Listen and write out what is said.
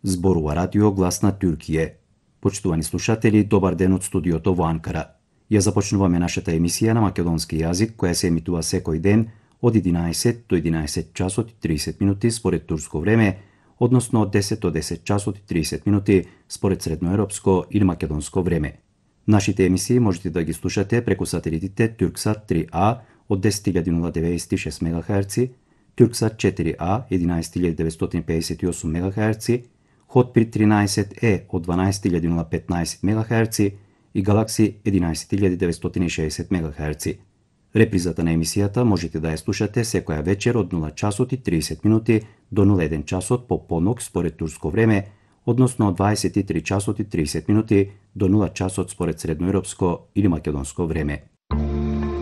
Зборува радио Глас на Тюркије. Почитувани слушатели, добар ден од студиото во Анкара. Ја започнуваме нашата емисија на македонски јазик, која се емитува секој ден од 11 до 11 часот и 30 минути според турско време, односно од 10 до 10 часот и 30 минути според средноевропско или македонско време. Нашите емисии можете да ги слушате преку сателитите Turksat 3A од 10.096 МГц, Turksat 4A 11.958 МГц, Hotbird 13E од 12.015 МГц и Galaxy 11.960 МГц. Репризата на емисијата можете да ја слушате секоја вечер од 0 часот и 30 минути до 01 часот по понок според турско време, односно од 23 часот и 30 минути до 0 часот според средноевропско или македонско време.